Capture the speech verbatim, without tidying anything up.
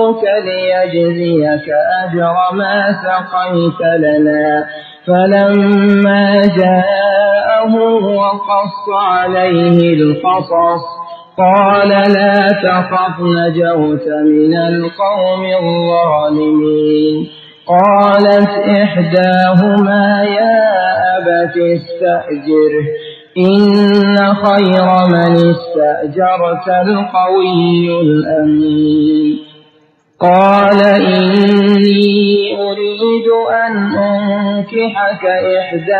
ليجزيك أجر ما سقيت لنا. فلما جاءه وقص عليه القصص قال لا تخف نجوت من القوم الظالمين. قالت إحداهما يا أبت استأجره إن خير من استأجرت القوي الأمين. قال إني أريد أن أنكحك إحدى